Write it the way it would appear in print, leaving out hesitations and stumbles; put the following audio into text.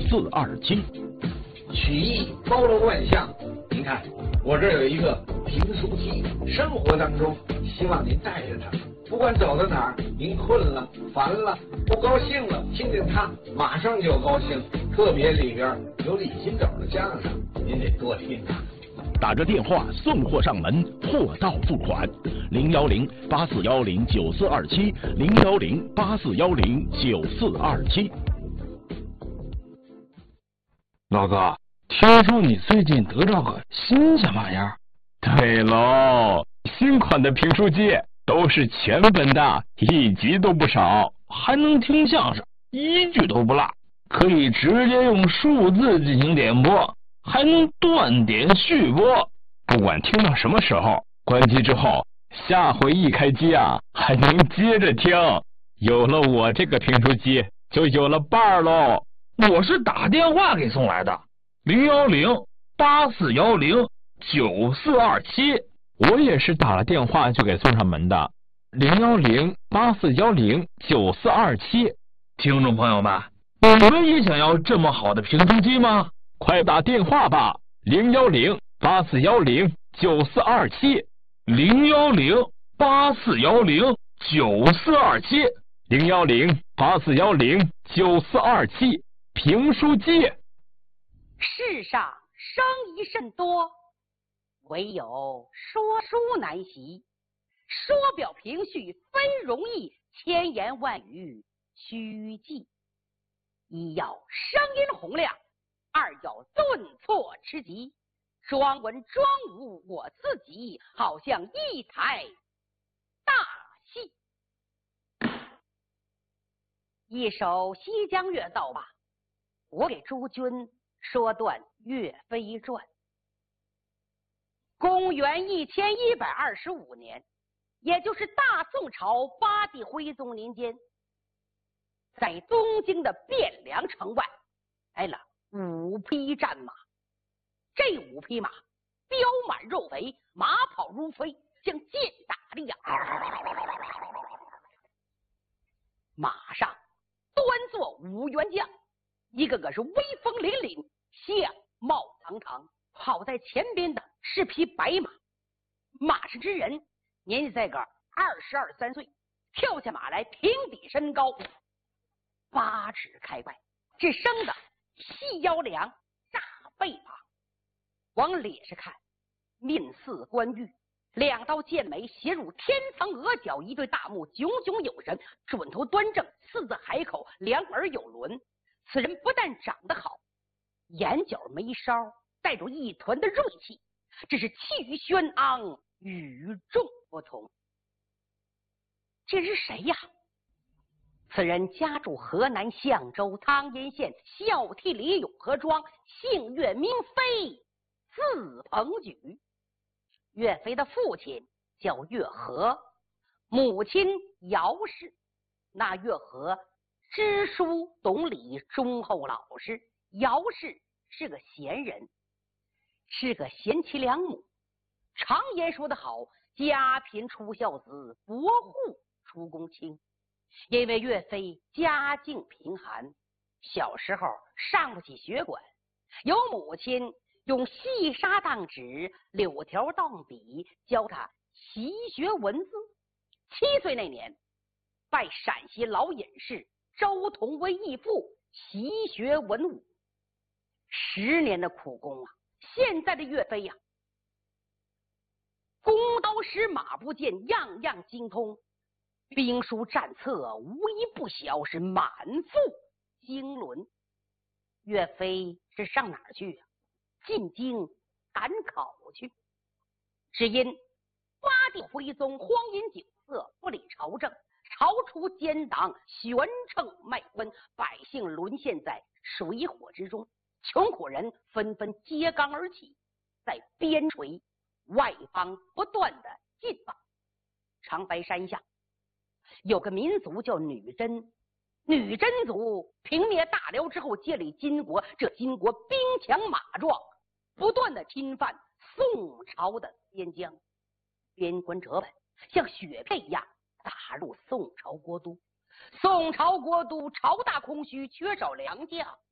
9427。 曲艺包罗万象，您看我这儿有一个评书机，生活当中希望您带着它，不管走到哪儿，您困了、烦了、不高兴了，听听它，马上就高兴。特别里边有李金斗的相声，您得多听它。 打着电话送货上门，货到付款，010-8410-9427，010-8410-9427。 老哥，听说你最近得着个新鲜玩意儿？ 对喽，新款的评书机都是全本的，1集都不少， 还能听相声，1句都不落，可以直接用数字进行点播，还能断点续播。 不管听到什么时候，关机之后，下回一开机啊，还能接着听。有了我这个评书机，就有了伴儿喽。 我是打电话给送来的，010-8410-9427。 我也是打了电话就给送上门的，010-8410-9427。 听众朋友们，你们也想要这么好的评书机吗？ 快打电话吧，010-8410-9427， 010-8410-9427， 010-8410-9427。评书机。 世上生疑甚多，唯有说书难习。说表评叙非容易，千言万语须记。一要声音洪亮，二要顿挫吃急。装文装武我自己，好像一台大戏。一首西江月造罢，我给诸君说段岳飞传。公元1125年，也就是大宋朝八帝徽宗年间，在东京的汴梁城外来了5匹战马。这5匹马膘满肉肥，马跑如飞，像箭打的一样。马上端坐5员将，一个个是威风凛凛，相貌堂堂。跑在前边的是匹白马，马上之人年纪在个22、23岁，跳下马来平底身高8尺开外，这生的细腰梁，大背膀。往脸上看，面似冠玉，2道剑眉斜入天苍额角，一对大目炯炯有神，准头端正，4字海口，2耳有轮。此人不但长得好，眼角眉梢带着一团的锐气，这是气宇轩昂，与众不同。这是谁呀？此人家住河南象州汤阴县孝悌里永和庄，姓岳，名飞，字鹏举。岳飞的父亲叫岳和，母亲姚氏。那岳和知书懂礼，忠厚老实；姚氏是个贤人，是个贤妻良母。常言说得好，家贫出孝子，薄户出公卿。因为岳飞家境贫寒，小时候上不起学馆，由母亲用细沙当纸、柳条当笔教他习学文字。7岁那年，拜陕西老隐士周同为义父，习学文武。10年的苦功啊！现在的岳飞呀，弓刀石马步剑样样精通，兵书战策无一不晓，是满腹经纶。岳飞是上哪儿去啊？进京赶考去。只因八帝徽宗荒淫酒色，不理朝政，朝出奸党，悬秤卖官，百姓沦陷在水火之中。穷苦人纷纷揭竿而起，在边陲外邦不断的进放。长白山下有个民族叫女真，女真族平灭大辽之后建立金国，这金国兵强马壮，不断的侵犯宋朝的边疆，边关折本像雪片一样打入宋朝国都。宋朝国都朝大空虚，缺少良将，